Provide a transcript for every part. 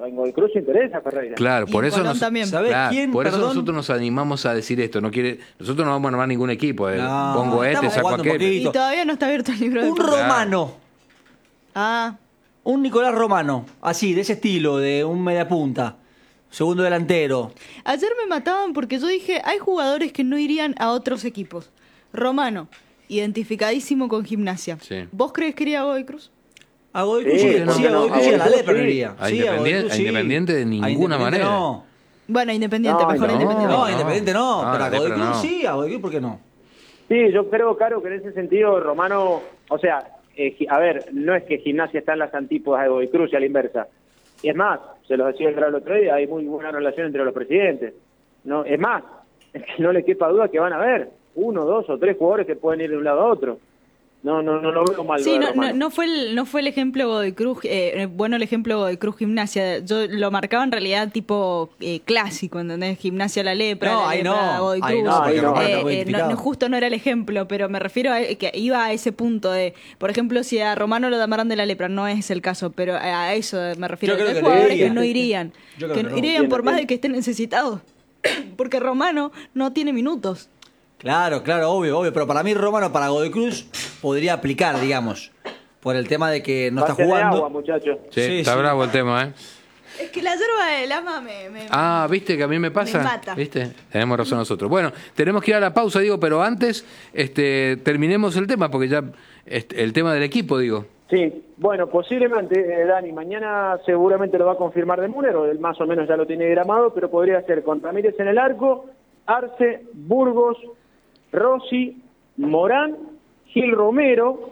en Godoy Cruz se interesa Ferreira. Claro, Y por en eso Colón también. ¿Sabés quién? por eso Perdón. nosotros nos animamos a decir esto. Nosotros no vamos a armar ningún equipo. No, Pongo estamos saco jugando un aquel. poquito. Y todavía no está abierto el libro de Un pases. romano. Ah, Un Nicolás Romano. Así, de ese estilo, de un mediapunta. Segundo delantero. ayer me mataban porque yo dije, hay jugadores que no irían a otros equipos. Romano, identificadísimo con Gimnasia. Sí. ¿Vos crees que iría a Godoy Cruz? A Godoy Cruz, Sí, sí, ¿por sí, qué a no? Godoy Cruz y a la Sí. Lepra no iría. A Sí, Godoy Cruz, sí. Independiente de A ninguna Independiente manera. No, Bueno, Independiente, No, mejor no. Independiente. no, Independiente no, No, pero a la Godoy Lepra Cruz no. sí, a Godoy Cruz, ¿por qué no? Sí, yo creo, Caro, que en ese sentido Romano, o sea, a ver, no es que Gimnasia está en las antípodas de Godoy Cruz y a la inversa. Y es más, se los decía el otro día, hay muy buena relación entre los presidentes. No, es más, es que no le quepa duda que van a haber 1, 2 o 3 jugadores que pueden ir de un lado a otro. No veo mal. Sí, lo de Romano. no fue el ejemplo Godoy Cruz, bueno el ejemplo Godoy Cruz Gimnasia. Yo lo marcaba en realidad tipo clásico, ¿entendés? Gimnasia la Lepra, No, la ahí Lepra, no, Godoy ahí Cruz. no, porque Romano está muy identificado. Justo no era el ejemplo, pero me refiero a que iba a ese punto de, por ejemplo, si a Romano lo llamaran de la Lepra, no es el caso, pero a eso me refiero. Yo creo Hay que jugadores debería. que no irían, Yo creo que que no no. irían por más Entiendo. de que estén necesitados, porque Romano no tiene minutos. Claro, obvio, pero para mí Romano para Godoy Cruz podría aplicar, digamos, por el tema de que no está Pase de jugando. agua, muchachos. Sí, Sí, está sí. bravo el tema, ¿eh? Es que la yerba del ama me ¿Viste que a mí me pasa? Me mata. ¿Viste? Tenemos razón nosotros. Bueno, tenemos que ir a la pausa, digo, pero antes terminemos el tema, porque ya el tema del equipo, digo. Sí, bueno, posiblemente, Dani, mañana seguramente lo va a confirmar de Müller, o él más o menos ya lo tiene gramado, pero podría ser con Ramírez en el arco, Arce, Burgos, Rossi, Morán, Gil Romero,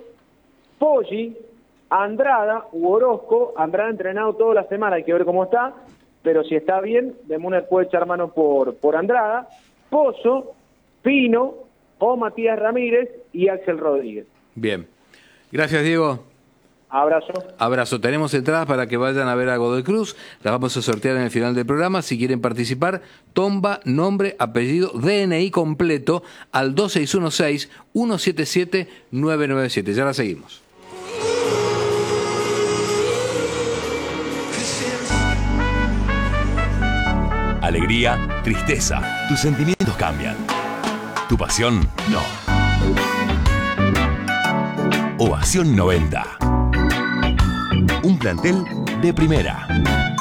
Poggi, Andrada, Orozco. Andrada ha entrenado toda la semana, hay que ver cómo está, pero si está bien, de Müller puede echar mano por Andrada, Pozo, Pino, o Matías Ramírez y Axel Rodríguez. Bien. Gracias, Diego. Abrazo. Abrazo. Tenemos entradas para que vayan a ver a Godoy Cruz. Las vamos a sortear en el final del programa. Si quieren participar, tomba, nombre, apellido, DNI completo al 2616-177-997. Ya la seguimos. Alegría, tristeza. Tus sentimientos cambian. Tu pasión, no. Ovación 90. Un plantel de primera.